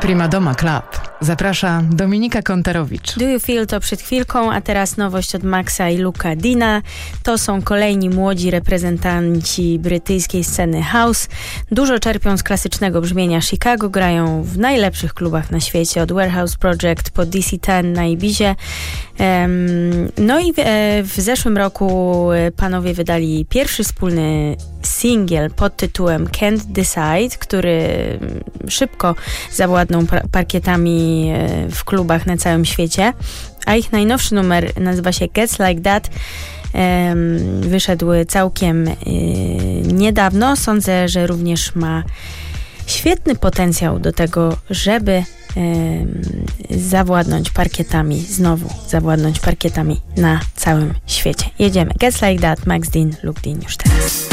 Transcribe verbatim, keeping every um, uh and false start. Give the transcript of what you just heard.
Prima Doma Club. Zaprasza Dominika Kontarowicz. Do You Feel to przed chwilką, a teraz nowość od Maxa i Luca Dina. To są kolejni młodzi reprezentanci brytyjskiej sceny house. Dużo czerpią z klasycznego brzmienia Chicago, grają w najlepszych klubach na świecie, od Warehouse Project po D C ten na Ibizie. No i w, w zeszłym roku panowie wydali pierwszy wspólny singiel pod tytułem Can't Decide, który szybko zawładnął parkietami w klubach na całym świecie, a ich najnowszy numer nazywa się Gets Like That. Wyszedł całkiem niedawno. Sądzę, że również ma świetny potencjał do tego, żeby zawładnąć parkietami, znowu zawładnąć parkietami na całym świecie. Jedziemy. Gets Like That, Max Dean, Luke Dean już teraz.